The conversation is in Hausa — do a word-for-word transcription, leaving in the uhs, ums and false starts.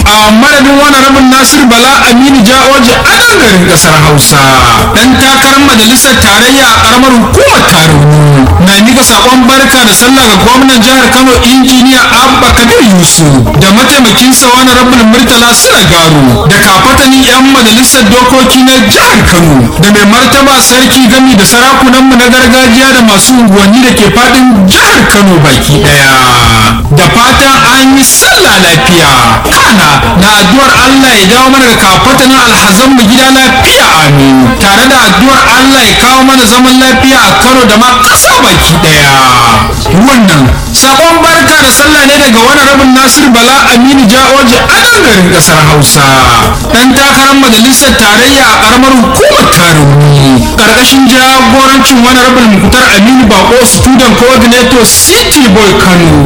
a madadin wani rabin Nasir Bala Aminu Jawoji a nan garin kasar Hausa dan takarar majalisar tarayya a karamar hukumar Tarauni na mika sakon barka da sallah ga gwamnan jihar Kano injiniya Abba Kabir Yusuf da mataimakinsa wani rabin Murtala Sulagaru da kafatanin yan majalisar dokoki na jihar Kano da mai martaba sarki gami da sarakunanmu na gargajiya da masu unguwanni da ke fadin jihar Kano baki daya da fatan an yi sallah lafiya kana na addu'ar Allah ya dawo mana da kafatanin alhazan mu gida lafiya amin tare da addu'ar Allah ya kawo mana zaman lafiya a Kano da ma ƙasa baki daya wannan sabon barka da sallah ne daga wani rabin Nasir Bala Aminu Jawoji a nan garin kasar Hausa dan takarar majalisar tarayya a karamar hukumar Tarauni karkashin jagorancin wani rabin Muktar Aminu Bako student coordinator City Boy Kano